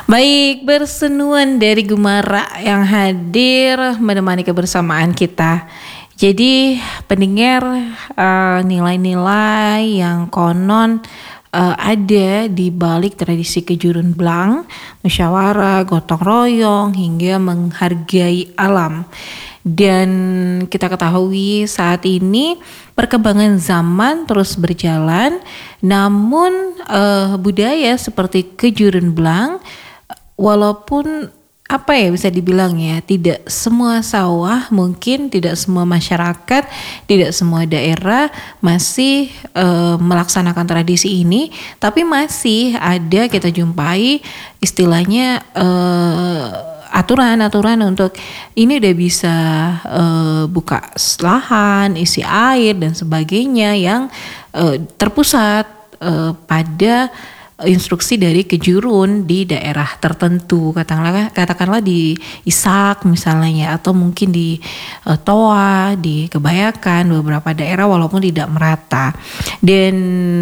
Baik, bersenuan dari Gumara yang hadir menemani kebersamaan kita. Jadi pendengar, nilai-nilai yang konon ada di balik tradisi kejurun Blang, musyawarah, gotong royong hingga menghargai alam. Dan kita ketahui saat ini perkembangan zaman terus berjalan, namun budaya seperti kejurun Blang, walaupun apa ya bisa dibilang ya, tidak semua sawah, mungkin tidak semua masyarakat, tidak semua daerah masih melaksanakan tradisi ini, tapi masih ada kita jumpai istilahnya aturan-aturan untuk ini udah bisa buka lahan, isi air dan sebagainya yang terpusat pada instruksi dari kejurun di daerah tertentu, katakanlah di Isak misalnya, atau mungkin di Toa, di Kebayakan, beberapa daerah walaupun tidak merata. Dan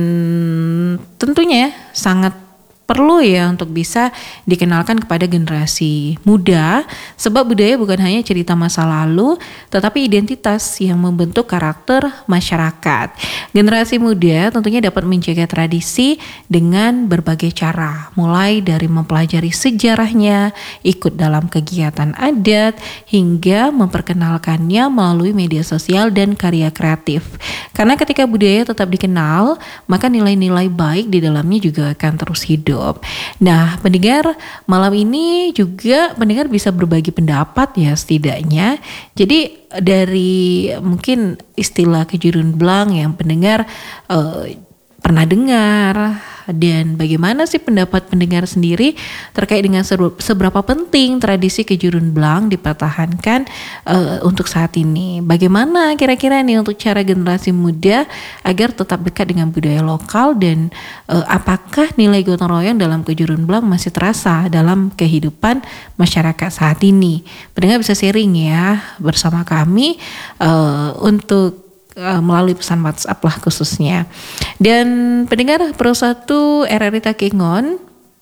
tentunya sangat perlu ya untuk bisa dikenalkan kepada generasi muda, sebab budaya bukan hanya cerita masa lalu, tetapi identitas yang membentuk karakter masyarakat. Generasi muda tentunya dapat menjaga tradisi dengan berbagai cara, mulai dari mempelajari sejarahnya, ikut dalam kegiatan adat, hingga memperkenalkannya melalui media sosial dan karya kreatif. Karena ketika budaya tetap dikenal, maka nilai-nilai baik di dalamnya juga akan terus hidup. Nah, pendengar, malam ini juga pendengar bisa berbagi pendapat ya setidaknya. Jadi dari mungkin istilah kejurun Blang yang pendengar pernah dengar, dan bagaimana sih pendapat pendengar sendiri terkait dengan seberapa penting tradisi kejurun Blang dipertahankan untuk saat ini. Bagaimana kira-kira nih untuk cara generasi muda agar tetap dekat dengan budaya lokal, dan apakah nilai gotong royong dalam kejurun Blang masih terasa dalam kehidupan masyarakat saat ini? Pendengar bisa sharing ya bersama kami untuk melalui pesan WhatsApp lah khususnya. Dan pendengar Pro 1 RRI Takengon,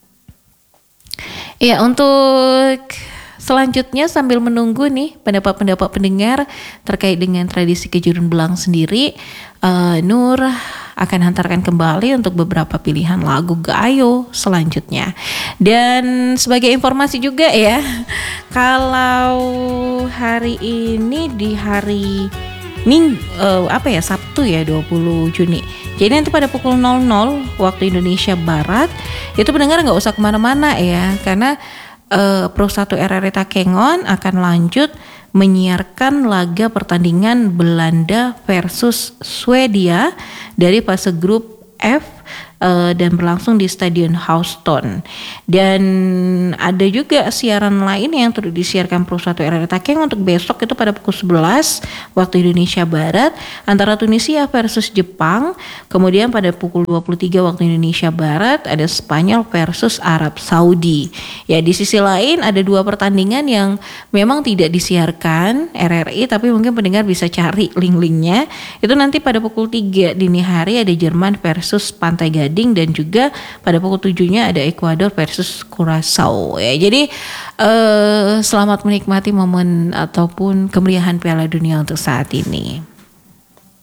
ya untuk selanjutnya sambil menunggu nih pendapat-pendapat pendengar terkait dengan tradisi kejurun Blang sendiri, Nur akan hantarkan kembali untuk beberapa pilihan lagu Gayo selanjutnya. Dan sebagai informasi juga ya, kalau hari ini di hari Sabtu ya 20 Juni. Jadi nanti pada pukul 00 waktu Indonesia Barat itu pendengar nggak usah kemana-mana ya, karena Pro 1 RRI Takengon akan lanjut menyiarkan laga pertandingan Belanda versus Swedia dari fase grup F dan berlangsung di Stadion Houston. Dan ada juga siaran lain yang turut disiarkan Pro 1 RRI Takengon untuk besok itu pada pukul 11 waktu Indonesia Barat antara Tunisia versus Jepang. Kemudian pada pukul 23 waktu Indonesia Barat ada Spanyol versus Arab Saudi. Ya, di sisi lain ada dua pertandingan yang memang tidak disiarkan RRI, tapi mungkin pendengar bisa cari link-linknya. Itu nanti pada pukul 3 dini hari ada Jerman versus Pantai Gading, dan juga pada pukul 7-nya ada Ekuador versus Curaçao ya. Jadi selamat menikmati momen ataupun kemeriahan Piala Dunia untuk saat ini.